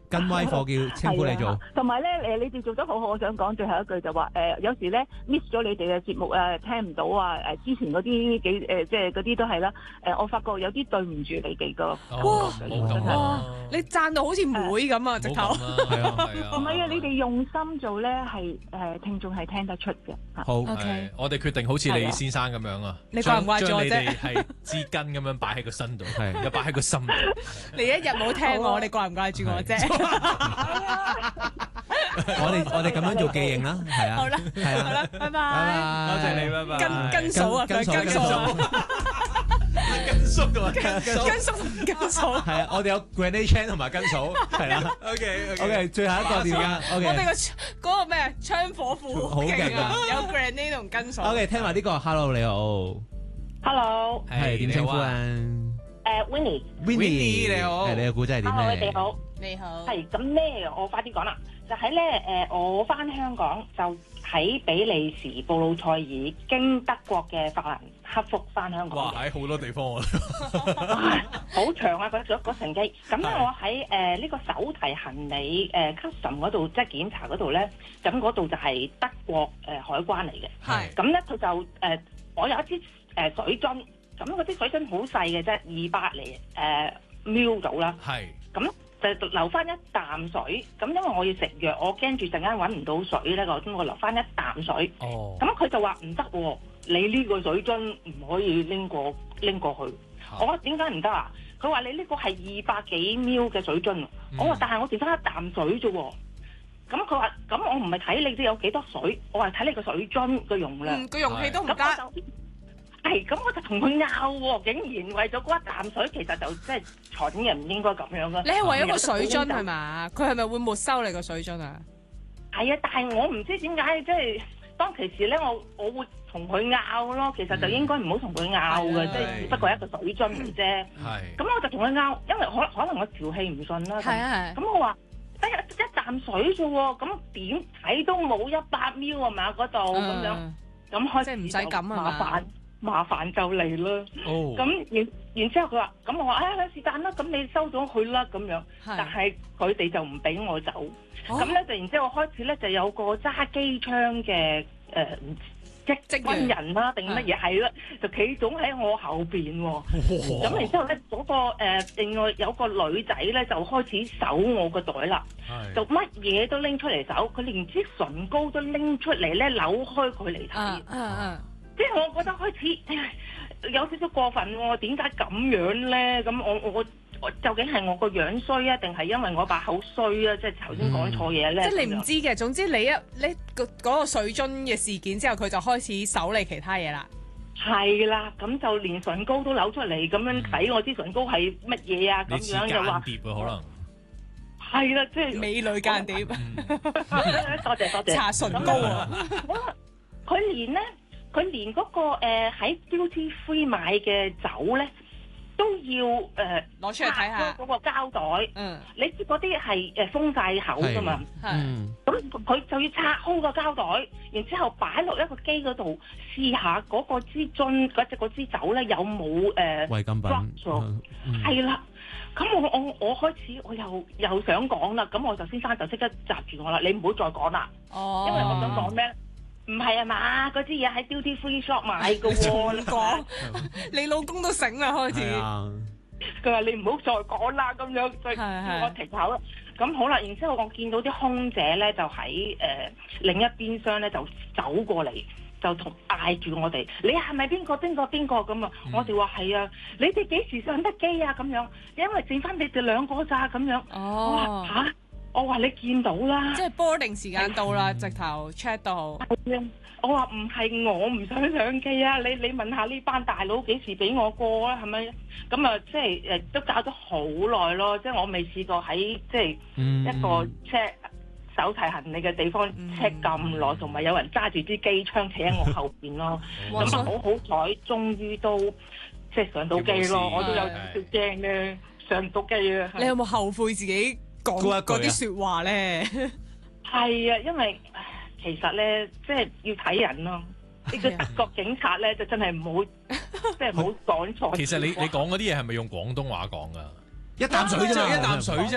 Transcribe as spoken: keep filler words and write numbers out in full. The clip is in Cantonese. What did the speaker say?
跟歪貨叫稱呼你做。 同埋咧誒，你哋做得好好，我想講最後一句就話誒、呃，有時咧 miss 咗你哋嘅節目啊，聽唔到啊誒，之前嗰啲幾誒、呃，即係嗰啲都係啦誒，我發覺有啲對唔住你哋噶。 哇！哇！你係讚到好似妹咁啊，直頭。 係啊係啊。 唔係啊，你哋用心做咧係誒，聽眾係聽得出嘅。 好 OK， 我哋決定好似你先生咁樣啊， 你怪唔怪咗我啫？ 將你哋係支根咁樣擺喺個身度， 係又擺喺個心度。 你一日冇聽我，你怪唔怪住我啫？ 我哋我哋咁樣做記認啦，係啊。 好啦， 係啊， 好啦，拜拜。 拜多謝你，拜拜。 跟跟數啊，佢跟數啊， 跟叔啊，跟叔， 跟數跟數。 係啊，我哋有 Granny Chan 同埋跟數，係啦。 OK OK，最後一個電話。 我哋 OK 個嗰個咩槍火庫好勁啊有 Granny 同跟數。 OK，聽埋呢個 Hello 你好， Hello， 係點稱呼啊誒 Winnie， Winnie，你好係你嘅故仔係點 Hello， 咧？ 你好。 你好。 係咁咧，我快啲講啦。就喺咧誒，我翻香港就喺比利時布魯塞爾經德國嘅法蘭克福翻香港哇， 嘅。 喺好多地方喎。 好長啊！嗰嗰嗰程機。咁咧，我喺誒呢個手提行李誒 custom 嗰度，即係檢查嗰度咧，咁嗰度就係德國誒、呃、海關嚟嘅。 係。 咁咧，佢就誒、呃，我有一支誒、呃、水樽，咁嗰啲水樽好細嘅啫，二百嚟誒 ml 到啦。 係。 咁就留翻一啖水，咁因為我要食藥，我驚住陣間揾唔到水咧，我咁我留翻一啖水。 哦。 咁佢就話唔得喎，你呢個水樽唔可以拎過拎過去。我話點解唔得啊？佢話你呢個係二百幾 ml 嘅水樽。我話但係我剩翻一啖水啫喎。咁佢話咁我唔係睇你都有幾多水，我係睇你個水樽嘅容量。 嗯，個容器都唔得。 係，咁我就同佢拗喎，竟然為咗嗰一啖水，其實就即係蠢嘅，唔應該咁樣咯。 你係為咗個水樽係嘛？佢係咪會沒收你個水樽啊？ 係啊，但係我唔知點解，即係當其時咧，我我會同佢拗咯。其實就應該唔好同佢拗嘅，即係只不過係一個水樽嚟啫。 係。 咁我就同佢拗，因為可可能我調氣唔順啦。 係啊係。 咁我話得一一啖水啫喎，咁點睇都冇一百 ml 啊嘛嗰度咁樣，咁開始即係唔使咁啊嘛。 麻煩。麻煩就嚟啦，咁、 oh. 然然之後佢話，咁我話，哎呀是但啦，咁你收咗佢啦咁樣，但係佢哋就唔俾我走，咁咧就然之後開始咧就有個揸機槍嘅誒職職軍人啦定乜嘢係啦，就企總喺我後邊喎，咁、oh. 然之後咧嗰、那個誒、呃、另外有個女仔咧就開始搜我個袋啦，就乜嘢都拎出嚟搜，佢連支唇膏都拎出嚟咧扭開佢嚟睇。Uh, uh, uh. 即係我覺得開始有少少過分喎，點解咁樣咧？咁我我我究竟係我個樣衰啊，定係因為我把口衰啊？即係頭先講錯嘢咧？ 即係你唔知嘅，總之你一你個嗰個水樽嘅事件之後，佢就開始搜你其他嘢啦。 係啦，咁就連唇膏都扭出嚟，咁樣睇我支唇膏係乜嘢啊？咁樣就話間諜啊， 可能係啦，即係美女間諜。 多謝多謝。 搽唇膏啊！ 佢連咧。佢連嗰、那個喺 duty free 買嘅酒咧，都要誒攞、呃、 出嚟睇下嗰個膠袋。 嗯， 你知嗰啲係誒封晒口噶嘛？ 係。 咁佢就要拆開個膠袋，然之後擺落一個機嗰度試下嗰個支樽嗰隻嗰支酒咧有冇誒違禁品？ 係啦。咁我我我開始我又又想講啦，咁我就先生就即刻閘住我啦，你唔好再講啦。 哦。 因為我想講咩？唔係啊嘛，嗰啲嘢喺 duty free shop 買嘅喎。 你講，你老公都醒啦開始。 佢話你唔好再講啦，咁樣再叫我停口啦。咁好啦，然之後我見到啲空姐咧就喺誒、呃、另一邊廂咧就走過嚟，就同嗌住我哋：你係咪邊個邊個邊個咁啊？我哋話係啊，你哋幾時上得機啊？咁樣，因為剩翻你哋兩個咋咁樣。 哦。 嚇！我話你見到啦， 即係 boarding 時間到啦，直頭 check 到。 我話唔係我唔想上機啊！你你問下呢班大佬幾時俾我過啊？係咪？咁啊，即係誒都搞咗好耐咯。即係我未試過喺即係一個 check 手提行李嘅地方 check 咁耐，同埋有人揸住支機槍企喺我後邊咯。咁啊，好好彩，終於都即係上到機咯。我都有少少驚咧，上到機啊！ 你有冇後悔自己講嗰啲説話咧？ 係啊，因為其實咧，即係要睇人咯。呢個德國警察咧，就真係唔好，即係唔好講錯。 其實你你講嗰啲嘢係咪用廣東話講㗎？ 一啖水啫， 一啖水啫。